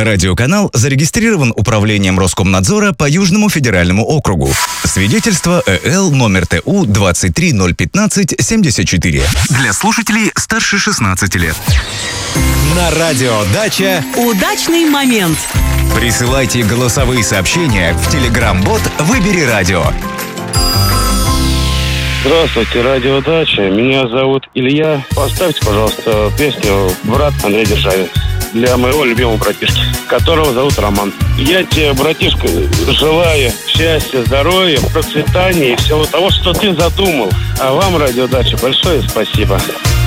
Радиоканал зарегистрирован Управлением Роскомнадзора по Южному федеральному округу. Свидетельство ЭЛ номер ТУ 2301574. Для слушателей старше 16 лет. На радиодаче Удачный момент. Присылайте голосовые сообщения в Telegram-бот «Выбери радио». Здравствуйте, радиодача. Меня зовут Илья. Поставьте, пожалуйста, песню «Брат» Андрей Державин для моего любимого братишки, которого зовут Роман. Я тебе, братишка, желаю счастья, здоровья, процветания и всего того, что ты задумал. А вам, радиодача, большое спасибо.